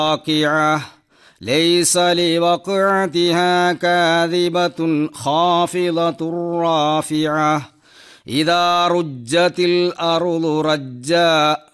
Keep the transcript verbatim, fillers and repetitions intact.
واقعة ليس لوقعتها كاذبة خافضة رافعة إذا رجت الأرض رجا